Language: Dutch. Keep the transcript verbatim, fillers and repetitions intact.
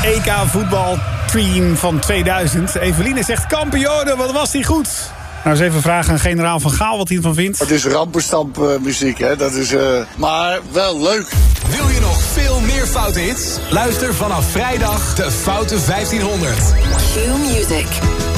E K voetbal team van tweeduizend. Eveline zegt kampioenen, wat was die goed? Nou, eens even vragen aan generaal Van Gaal wat hij ervan vindt. Het is rampenstamp uh, muziek, hè. Dat is, uh, maar wel leuk. Wil je nog veel meer Foute Hits? Luister vanaf vrijdag de Foute vijftienhonderd. Q Music.